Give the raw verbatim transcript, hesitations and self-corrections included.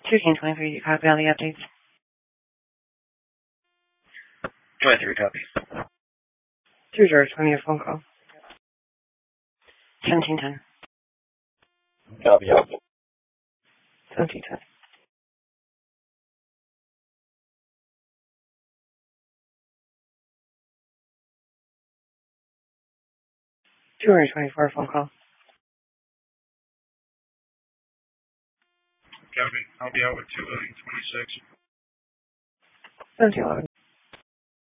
thirteen twenty-three, you copy all the updates? twenty-three, copy. Through George, give me your phone call. seventeen ten. Copy, yeah. seventeen ten. two twenty-four, phone call. Copy. I'll be out with two eleven twenty-six. seventeen eleven.